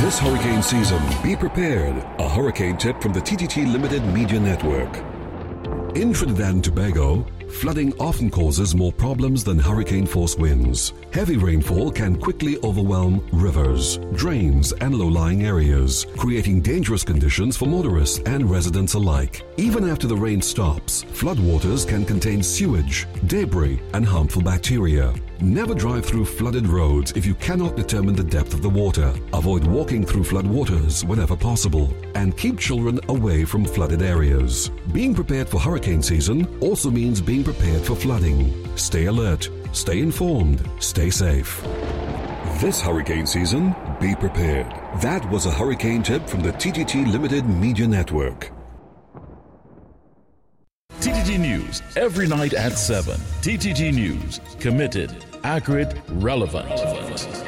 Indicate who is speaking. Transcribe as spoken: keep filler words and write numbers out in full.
Speaker 1: This hurricane season, be prepared. A hurricane tip from the T T T Limited Media Network. In Trinidad and Tobago, flooding often causes more problems than hurricane-force winds. Heavy rainfall can quickly overwhelm rivers, drains, and low-lying areas, creating dangerous conditions for motorists and residents alike. Even after the rain stops, floodwaters can contain sewage, debris, and harmful bacteria. Never drive through flooded roads if you cannot determine the depth of the water. Avoid walking through floodwaters whenever possible, and keep children away from flooded areas. Being prepared for hurricane season also means being prepared for flooding. Stay alert, stay informed, stay safe. This hurricane season, be prepared. That was a hurricane tip from the T T T Limited Media Network.
Speaker 2: T T T News, every night at seven. T T T News, committed, accurate, relevant.